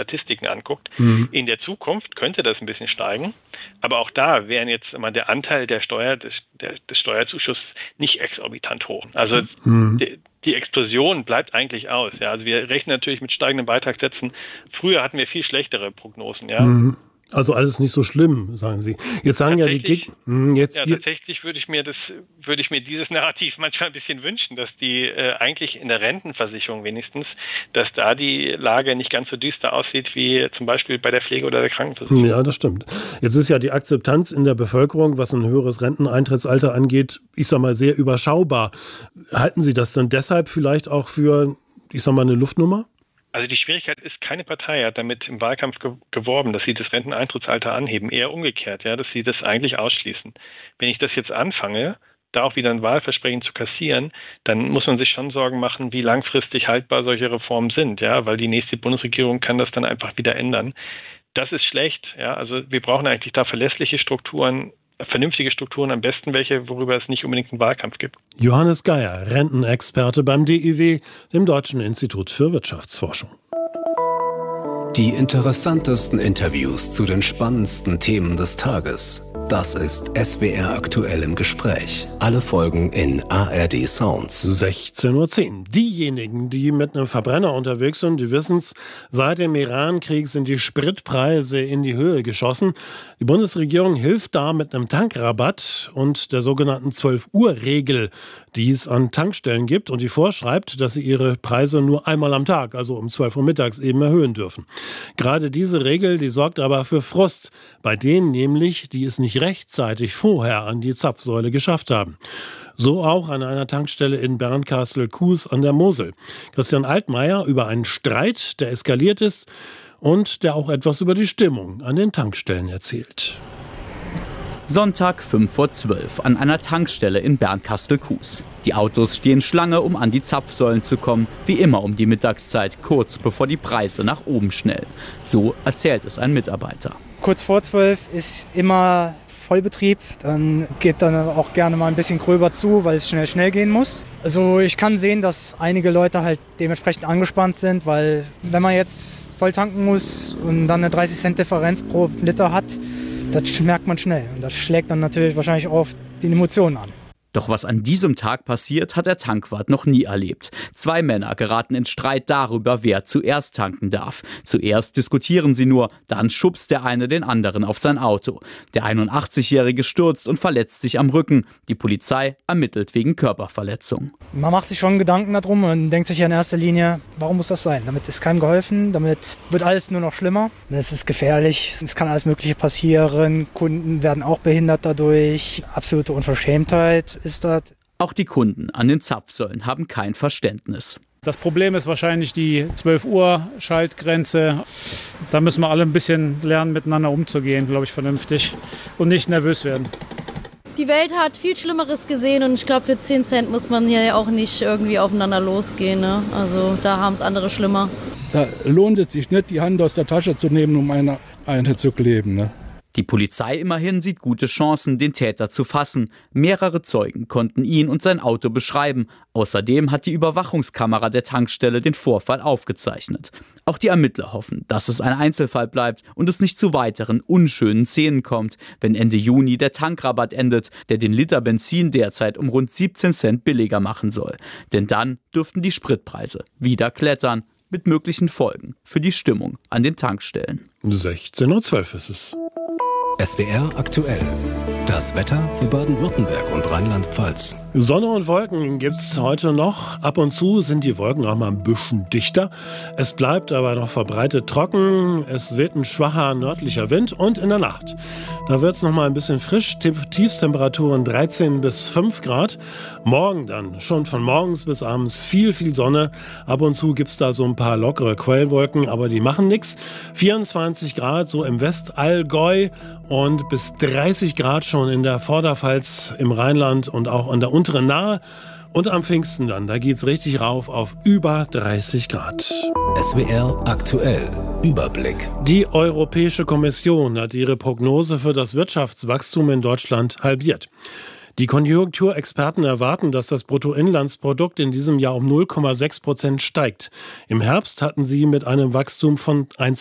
Statistiken anguckt. In der Zukunft könnte das ein bisschen steigen, aber auch da wären jetzt immer der Anteil der Steuer, des Steuerzuschusses nicht exorbitant hoch. Also die Explosion bleibt eigentlich aus. Ja. Also wir rechnen natürlich mit steigenden Beitragssätzen. Früher hatten wir viel schlechtere Prognosen. Ja. Also alles nicht so schlimm, sagen Sie. Jetzt sagen ja die Gegner. Tatsächlich würde ich mir dieses Narrativ manchmal ein bisschen wünschen, dass die eigentlich in der Rentenversicherung wenigstens, dass da die Lage nicht ganz so düster aussieht wie zum Beispiel bei der Pflege oder der Krankenversicherung. Ja, das stimmt. Jetzt ist ja die Akzeptanz in der Bevölkerung, was ein höheres Renteneintrittsalter angeht, ich sag mal, sehr überschaubar. Halten Sie das dann deshalb vielleicht auch für, ich sag mal, eine Luftnummer? Also die Schwierigkeit ist, keine Partei hat damit im Wahlkampf geworben, dass sie das Renteneintrittsalter anheben. Eher umgekehrt, ja, dass sie das eigentlich ausschließen. Wenn ich das jetzt anfange, da auch wieder ein Wahlversprechen zu kassieren, dann muss man sich schon Sorgen machen, wie langfristig haltbar solche Reformen sind, ja, weil die nächste Bundesregierung kann das dann einfach wieder ändern. Das ist schlecht, ja, also wir brauchen eigentlich da verlässliche Strukturen, vernünftige Strukturen, am besten welche, worüber es nicht unbedingt einen Wahlkampf gibt. Johannes Geier, Rentenexperte beim DIW, dem Deutschen Institut für Wirtschaftsforschung. Die interessantesten Interviews zu den spannendsten Themen des Tages. Das ist SWR aktuell im Gespräch. Alle Folgen in ARD Sounds. 16:10 Uhr. Diejenigen, die mit einem Verbrenner unterwegs sind, die wissen es, seit dem Iran-Krieg sind die Spritpreise in die Höhe geschossen. Die Bundesregierung hilft da mit einem Tankrabatt und der sogenannten 12-Uhr-Regel, die es an Tankstellen gibt und die vorschreibt, dass sie ihre Preise nur einmal am Tag, also um 12 Uhr mittags eben erhöhen dürfen. Gerade diese Regel, die sorgt aber für Frust, bei denen nämlich, die es nicht rechtzeitig vorher an die Zapfsäule geschafft haben. So auch an einer Tankstelle in Bernkastel-Kues an der Mosel. Christian Altmaier über einen Streit, der eskaliert ist und der auch etwas über die Stimmung an den Tankstellen erzählt. Sonntag 5:12 Uhr an einer Tankstelle in Bernkastel-Kues. Die Autos stehen Schlange, um an die Zapfsäulen zu kommen, wie immer um die Mittagszeit, kurz bevor die Preise nach oben schnellen. So erzählt es ein Mitarbeiter. Kurz vor 12 ist immer Vollbetrieb, dann geht dann auch gerne mal ein bisschen gröber zu, weil es schnell gehen muss. Also ich kann sehen, dass einige Leute halt dementsprechend angespannt sind, weil wenn man jetzt voll tanken muss und dann eine 30 Cent Differenz pro Liter hat, das merkt man schnell und das schlägt dann natürlich wahrscheinlich auch auf die Emotionen an. Doch was an diesem Tag passiert, hat der Tankwart noch nie erlebt. 2 Männer geraten in Streit darüber, wer zuerst tanken darf. Zuerst diskutieren sie nur, dann schubst der eine den anderen auf sein Auto. Der 81-Jährige stürzt und verletzt sich am Rücken. Die Polizei ermittelt wegen Körperverletzung. Man macht sich schon Gedanken darum und denkt sich ja in erster Linie, warum muss das sein? Damit ist keinem geholfen, damit wird alles nur noch schlimmer. Es ist gefährlich, es kann alles Mögliche passieren. Kunden werden auch behindert dadurch. Absolute Unverschämtheit ist das. Auch die Kunden an den Zapfsäulen haben kein Verständnis. Das Problem ist wahrscheinlich die 12 Uhr Schaltgrenze. Da müssen wir alle ein bisschen lernen, miteinander umzugehen, glaube ich, vernünftig und nicht nervös werden. Die Welt hat viel Schlimmeres gesehen und ich glaube, für 10 Cent muss man hier ja auch nicht irgendwie aufeinander losgehen. Ne? Also da haben es andere schlimmer. Da lohnt es sich nicht, die Hand aus der Tasche zu nehmen, um eine Einheit zu kleben. Ne? Die Polizei immerhin sieht gute Chancen, den Täter zu fassen. Mehrere Zeugen konnten ihn und sein Auto beschreiben. Außerdem hat die Überwachungskamera der Tankstelle den Vorfall aufgezeichnet. Auch die Ermittler hoffen, dass es ein Einzelfall bleibt und es nicht zu weiteren unschönen Szenen kommt, wenn Ende Juni der Tankrabatt endet, der den Liter Benzin derzeit um rund 17 Cent billiger machen soll. Denn dann dürften die Spritpreise wieder klettern, mit möglichen Folgen für die Stimmung an den Tankstellen. 16:12 Uhr ist es. SWR aktuell. Das Wetter für Baden-Württemberg und Rheinland-Pfalz. Sonne und Wolken gibt's heute noch. Ab und zu sind die Wolken auch mal ein bisschen dichter. Es bleibt aber noch verbreitet trocken. Es weht ein schwacher nördlicher Wind und in der Nacht, da wird's noch mal ein bisschen frisch. Tiefstemperaturen 13 bis 5 Grad. Morgen dann, schon von morgens bis abends viel Sonne. Ab und zu gibt's da so ein paar lockere Quellwolken, aber die machen nichts. 24 Grad so im Westallgäu und bis 30 Grad schon in der Vorderpfalz, im Rheinland und auch an der unteren Nahe. Und am Pfingsten dann, da geht's richtig rauf auf über 30 Grad. SWR aktuell. Überblick. Die Europäische Kommission hat ihre Prognose für das Wirtschaftswachstum in Deutschland halbiert. Die Konjunkturexperten erwarten, dass das Bruttoinlandsprodukt in diesem Jahr um 0,6% steigt. Im Herbst hatten sie mit einem Wachstum von 1,5